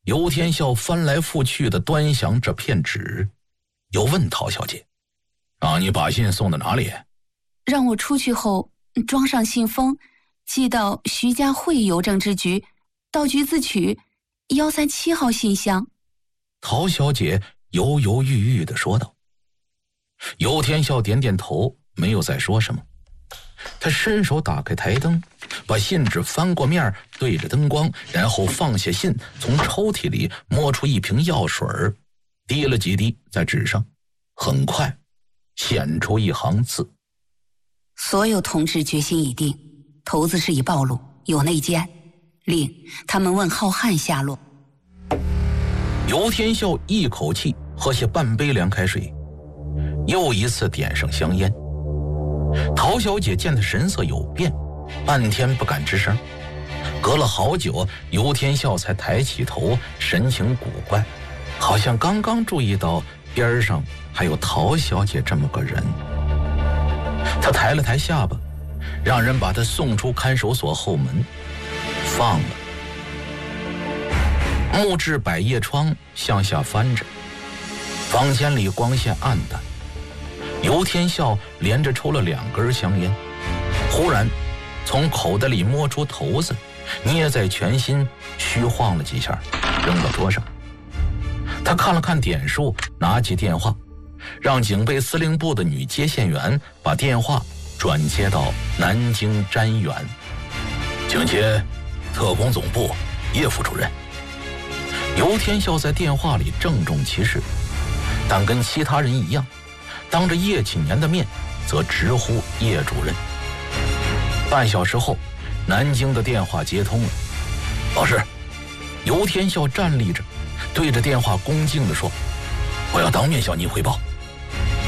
尤天笑翻来覆去地端详这片纸，又问陶小姐：“让你把信送到哪里？”“ 让我出去后装上信封，寄到徐家汇邮政支局，到橘子曲137号信箱。” 陶小姐犹犹豫豫地说道。尤天笑点点头，没有再说什么。他伸手打开台灯，把信纸翻过面，对着灯光，然后放下信，从抽屉里摸出一瓶药水，滴了几滴在纸上，很快显出一行字：“ 所有同志决心已定，头子事已暴露，有内奸，令他们问浩瀚下落。” 尤天笑一口气喝下半杯凉开水，又一次点上香烟。陶小姐见他神色有变，半天不敢吱声。隔了好久，尤天笑才抬起头，神情古怪，好像刚刚注意到边上还有陶小姐这么个人。他抬了抬下巴，让人把他送出看守所后门，放了。木质百叶窗向下翻着，房间里光线暗淡。尤天笑连着抽了2根香烟，忽然从口袋里摸出头子，捏在拳心，虚晃了几下，扔到桌上。他看了看点数，拿起电话，让警备司令部的女接线员把电话转接到南京瞻远。“请接特工总部叶副主任。”尤天笑在电话里郑重其事，但跟其他人一样，当着叶启年的面则直呼叶主任。半小时后，南京的电话接通了。“老师。”尤天笑站立着，对着电话恭敬地说：“我要当面向您汇报，